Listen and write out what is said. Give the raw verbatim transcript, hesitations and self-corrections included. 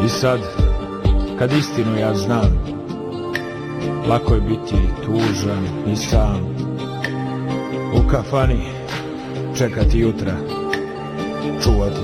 I sad, kad istinu ja znam, lako je biti tužan i sam, u kafani čekati jutra, čuvati